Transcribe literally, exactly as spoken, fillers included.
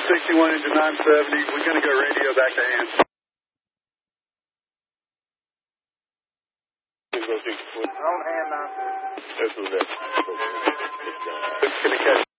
sixty-one engine nine seventy. We're going to go radio back to hands. On hand nine seventy. This is it. It's going to catch.